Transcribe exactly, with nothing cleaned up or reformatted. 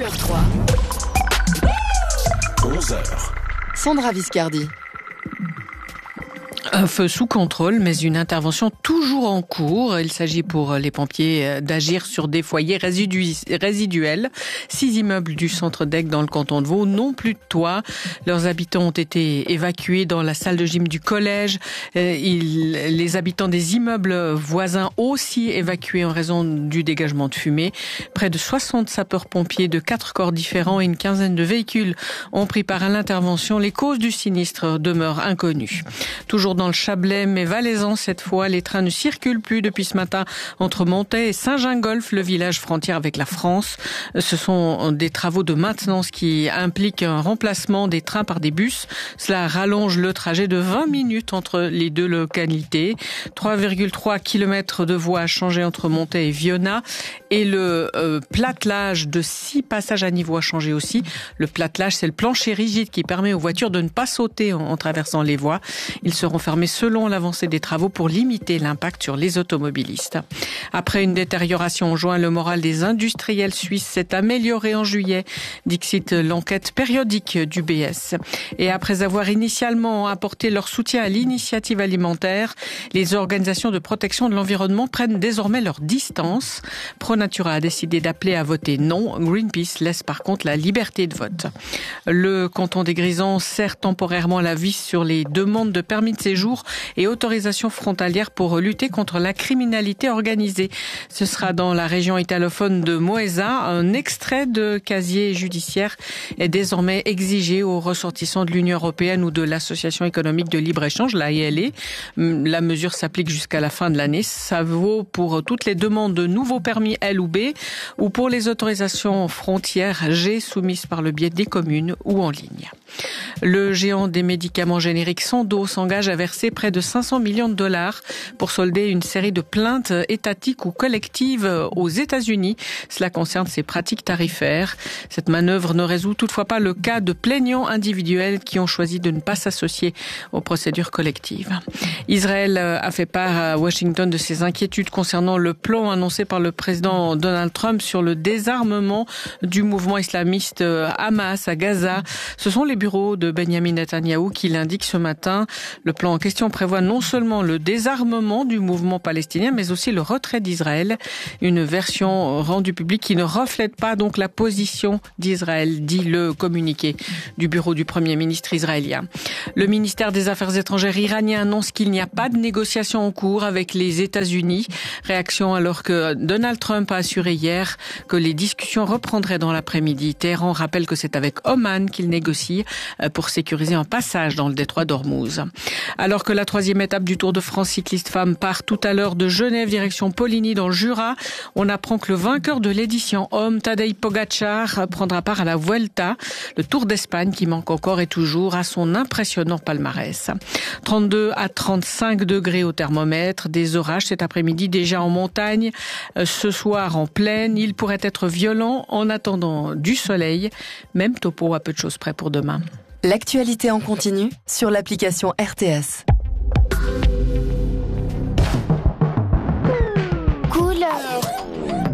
neuf trois. onze heures. Sandra Viscardi. Un feu sous contrôle, mais une intervention toujours en cours. Il s'agit pour les pompiers d'agir sur des foyers résidu- résiduels. Six immeubles du centre d'Aigues dans le canton de Vaud n'ont plus de toit. Leurs habitants ont été évacués dans la salle de gym du collège. Ils, les habitants des immeubles voisins aussi évacués en raison du dégagement de fumée. Près de soixante sapeurs-pompiers de quatre corps différents et une quinzaine de véhicules ont pris part à l'intervention. Les causes du sinistre demeurent inconnues. Toujours dans le Chablais, mais valaisan cette fois, les trains ne circulent plus depuis ce matin entre Montaix et Saint-Gingolph, le village frontière avec la France. Ce sont des travaux de maintenance qui impliquent un remplacement des trains par des bus. Cela rallonge le trajet de vingt minutes entre les deux localités. trois virgule trois kilomètres de voies à changer entre Montaix et Vionnat et le euh, platelage de six passages à niveau à changer aussi. Le platelage, c'est le plancher rigide qui permet aux voitures de ne pas sauter en, en traversant les voies. Ils seront fermés selon l'avancée des travaux pour limiter l'impact sur les automobilistes. Après une détérioration en juin, le moral des industriels suisses s'est amélioré en juillet, dixit l'enquête périodique du B S. Et après avoir initialement apporté leur soutien à l'initiative alimentaire, les organisations de protection de l'environnement prennent désormais leur distance. ProNatura a décidé d'appeler à voter non. Greenpeace laisse par contre la liberté de vote. Le canton des Grisons serre temporairement la vis sur les demandes de permis de séjour et autorisation frontalière pour lutter contre la criminalité organisée. Ce sera dans la région italophone de Moesa. Un extrait de casier judiciaire est désormais exigé aux ressortissants de l'Union européenne ou de l'Association économique de libre-échange, la A L E. La mesure s'applique jusqu'à la fin de l'année. Ça vaut pour toutes les demandes de nouveaux permis L ou B ou pour les autorisations frontières G soumises par le biais des communes ou en ligne. Le géant des médicaments génériques Sandoz s'engage à verser près de cinq cents millions de dollars pour solder une série de plaintes étatiques ou collectives aux États-Unis. Cela concerne ses pratiques tarifaires. Cette manœuvre ne résout toutefois pas le cas de plaignants individuels qui ont choisi de ne pas s'associer aux procédures collectives. Israël a fait part à Washington de ses inquiétudes concernant le plan annoncé par le président Donald Trump sur le désarmement du mouvement islamiste Hamas à Gaza. Ce sont les bureaux de Benjamin Netanyahou qui l'indiquent ce matin. Le plan en question prévoit non seulement le désarmement du mouvement palestinien, mais aussi le retrait d'Israël. Une version rendue publique qui ne reflète pas donc la position d'Israël, dit le communiqué du bureau du Premier ministre israélien. Le ministère des Affaires étrangères iranien annonce qu'il n'y a pas de négociations en cours avec les États-Unis. Réaction alors que Donald Trump a assuré hier que les discussions reprendraient dans l'après-midi. Téhéran rappelle que c'est avec Oman qu'il négocie pour sécuriser un passage dans le détroit d'Ormuz. Alors que la troisième étape du Tour de France cycliste femmes part tout à l'heure de Genève direction Poligny dans le Jura, on apprend que le vainqueur de l'édition homme, Tadej Pogačar, prendra part à la Vuelta. Le Tour d'Espagne qui manque encore et toujours à son impressionnant palmarès. trente-deux à trente-cinq degrés au thermomètre, des orages cet après-midi déjà en montagne, ce soir en plaine. Il pourrait être violent en attendant du soleil. Même topo à peu de choses près pour demain. L'actualité en continu sur l'application R T S.